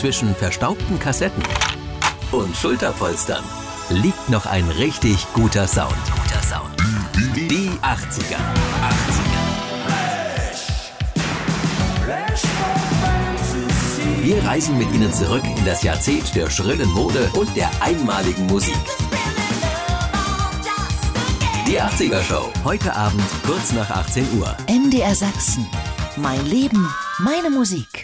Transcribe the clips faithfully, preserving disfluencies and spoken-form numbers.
Zwischen verstaubten Kassetten und Schulterpolstern liegt noch ein richtig guter Sound. Guter Sound. Die achtziger. Wir reisen mit Ihnen zurück in das Jahrzehnt der schrillen Mode und der einmaligen Musik. Die achtziger Show. Heute Abend kurz nach achtzehn Uhr. M D R Sachsen. Mein Leben, meine Musik.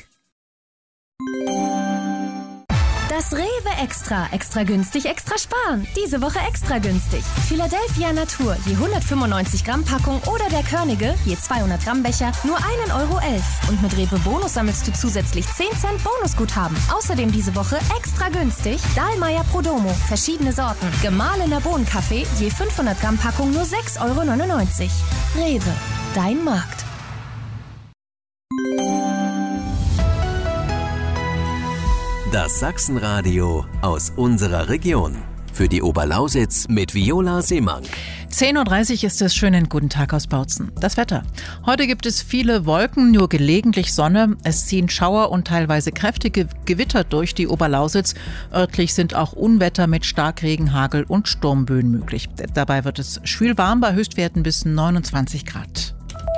Das Rewe Extra. Extra günstig, extra sparen. Diese Woche extra günstig. Philadelphia Natur, je hundertfünfundneunzig Gramm Packung oder der Körnige, je zweihundert Gramm Becher, nur ein Euro elf. Und mit Rewe Bonus sammelst du zusätzlich zehn Cent Bonusguthaben. Außerdem diese Woche extra günstig Dahlmeier Prodomo, verschiedene Sorten. Gemahlener Bohnenkaffee, je fünfhundert Gramm Packung nur sechs Euro neunundneunzig. Rewe, dein Markt. Das Sachsenradio aus unserer Region. Für die Oberlausitz mit Viola Seemank. zehn Uhr dreißig ist es. Schönen guten Tag aus Bautzen. Das Wetter. Heute gibt es viele Wolken, nur gelegentlich Sonne. Es ziehen Schauer und teilweise kräftige Gewitter durch die Oberlausitz. Örtlich sind auch Unwetter mit Starkregen, Hagel und Sturmböen möglich. Dabei wird es schwül warm bei Höchstwerten bis neunundzwanzig Grad.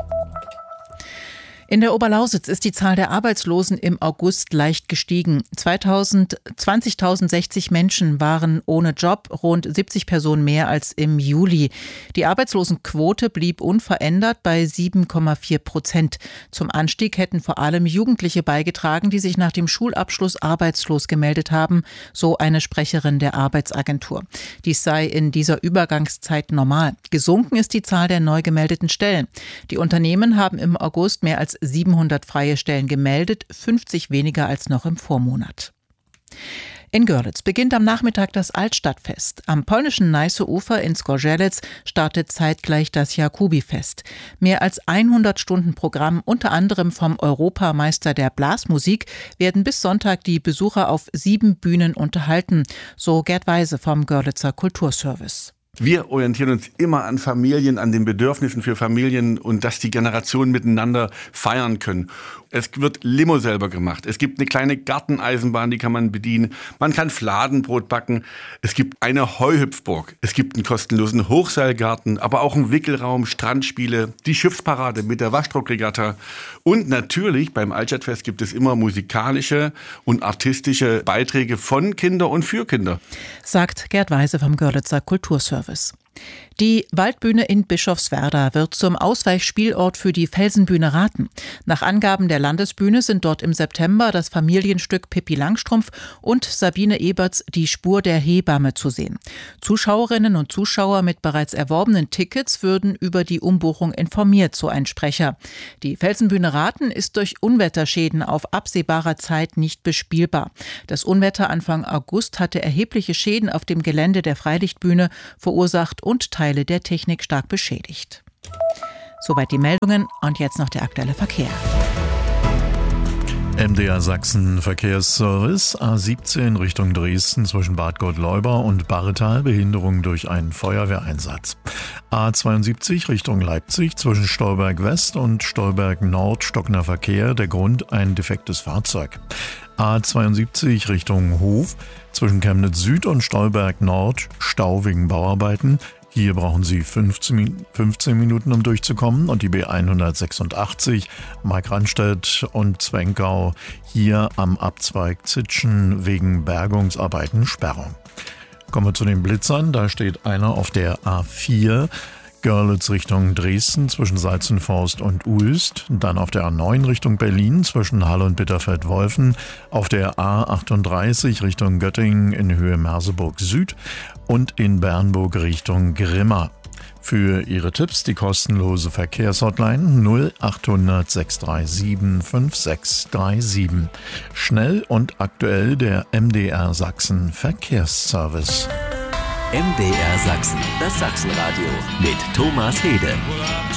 In der Oberlausitz ist die Zahl der Arbeitslosen im August leicht gestiegen. zwanzigtausendsechzig Menschen waren ohne Job, rund siebzig Personen mehr als im Juli. Die Arbeitslosenquote blieb unverändert bei sieben Komma vier Prozent. Zum Anstieg hätten vor allem Jugendliche beigetragen, die sich nach dem Schulabschluss arbeitslos gemeldet haben, so eine Sprecherin der Arbeitsagentur. Dies sei in dieser Übergangszeit normal. Gesunken ist die Zahl der neu gemeldeten Stellen. Die Unternehmen haben im August mehr als siebenhundert freie Stellen gemeldet, fünfzig weniger als noch im Vormonat. In Görlitz beginnt am Nachmittag das Altstadtfest. Am polnischen Neiße-Ufer in Zgorzelec startet zeitgleich das Jakubi-Fest. Mehr als hundert Stunden Programm, unter anderem vom Europameister der Blasmusik, werden bis Sonntag die Besucher auf sieben Bühnen unterhalten, so Gerd Weise vom Görlitzer Kulturservice. Wir orientieren uns immer an Familien, an den Bedürfnissen für Familien und dass die Generationen miteinander feiern können. Es wird Limo selber gemacht. Es gibt eine kleine Garteneisenbahn, die kann man bedienen. Man kann Fladenbrot backen. Es gibt eine Heuhüpfburg. Es gibt einen kostenlosen Hochseilgarten, aber auch einen Wickelraum, Strandspiele, die Schiffsparade mit der Waschdruckregatta. Und natürlich beim Altstadtfest gibt es immer musikalische und artistische Beiträge von Kinder und für Kinder. Sagt Gerd Weise vom Görlitzer Kulturservice. Die Waldbühne in Bischofswerda wird zum Ausweichspielort für die Felsenbühne Raten. Nach Angaben der Landesbühne sind dort im September das Familienstück Pippi Langstrumpf und Sabine Eberts Die Spur der Hebamme zu sehen. Zuschauerinnen und Zuschauer mit bereits erworbenen Tickets würden über die Umbuchung informiert, so ein Sprecher. Die Felsenbühne Raten ist durch Unwetterschäden auf absehbarer Zeit nicht bespielbar. Das Unwetter Anfang August hatte erhebliche Schäden auf dem Gelände der Freilichtbühne verursacht und Teile der Technik stark beschädigt. Soweit die Meldungen und jetzt noch der aktuelle Verkehr. M D R Sachsen Verkehrsservice A siebzehn Richtung Dresden zwischen Bad Gottleuba und Barretal, Behinderung durch einen Feuerwehreinsatz. A zweiundsiebzig Richtung Leipzig zwischen Stolberg West und Stolberg Nord stockender Verkehr, der Grund ein defektes Fahrzeug. A zweiundsiebzig Richtung Hof zwischen Chemnitz Süd und Stolberg Nord, Stau wegen Bauarbeiten. Hier brauchen Sie fünfzehn Minuten, um durchzukommen. Und die B hundertsechsundachtzig, Markranstädt und Zwenkau, hier am Abzweig Zitschen wegen Bergungsarbeiten Sperrung. Kommen wir zu den Blitzern. Da steht einer auf der A vier, Görlitz Richtung Dresden zwischen Salzenforst und Uelst. Dann auf der A neun Richtung Berlin zwischen Halle und Bitterfeld-Wolfen. Auf der A achtunddreißig Richtung Göttingen in Höhe Merseburg Süd. Und in Bernburg Richtung Grimma. Für Ihre Tipps die kostenlose Verkehrshotline null achthundert sechs drei sieben fünf sechs drei sieben. Schnell und aktuell der M D R Sachsen Verkehrsservice. M D R Sachsen, das Sachsenradio mit Thomas Hede.